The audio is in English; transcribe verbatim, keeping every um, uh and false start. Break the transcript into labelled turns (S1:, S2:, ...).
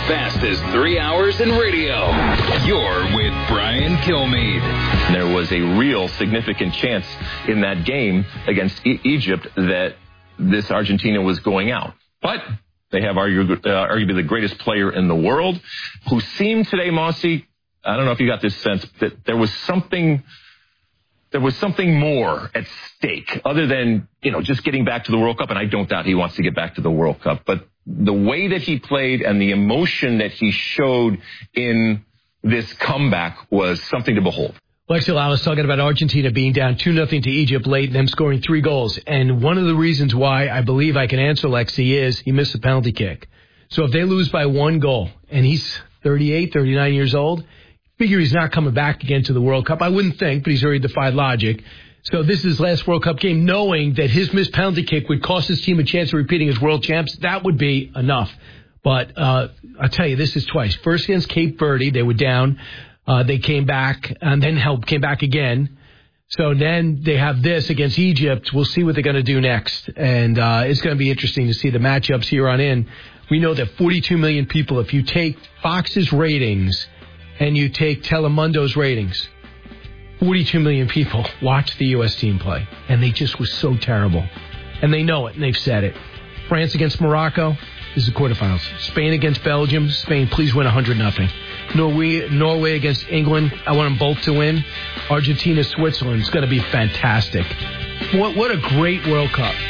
S1: fastest three hours in radio. You're with Brian Kilmeade.
S2: There was a real significant chance in that game against e- Egypt that this Argentina was going out. But they have argu- uh, arguably the greatest player in the world, who seemed today, Mossy, I don't know if you got this sense, that there was something... There was something more at stake other than, you know, just getting back to the World Cup. And I don't doubt he wants to get back to the World Cup. But the way that he played and the emotion that he showed in this comeback was something to behold.
S3: Lexi Lau was talking about Argentina being down two nothing to Egypt late and them scoring three goals. And one of the reasons why I believe I can answer Lexi is he missed a penalty kick. So if they lose by one goal and he's thirty-eight, thirty-nine years old, figure he's not coming back again to the World Cup. I wouldn't think, but he's already defied logic. So this is his last World Cup game, knowing that his missed penalty kick would cost his team a chance of repeating as world champs. That would be enough. But uh, I'll tell you, this is twice. First against Cape Verde, they were down. Uh, they came back and then helped, came back again. So then they have this against Egypt. We'll see what they're going to do next. And uh, it's going to be interesting to see the matchups here on in. We know that forty-two million people, if you take Fox's ratings and you take Telemundo's ratings, forty-two million people watched the U S team play, and they just were so terrible. And they know it, and they've said it. France against Morocco, this is the quarterfinals. Spain against Belgium, Spain, please win one hundred nothing. Norway, Norway against England, I want them both to win. Argentina, Switzerland, it's going to be fantastic. What, what a great World Cup.